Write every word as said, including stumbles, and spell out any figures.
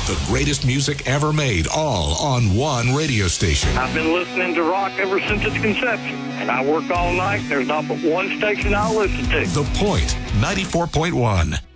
The greatest music ever made, all on one radio station. I've been listening to rock ever since its conception, and I work all night. There's not but one station I'll listen to. The Point, ninety-four point one.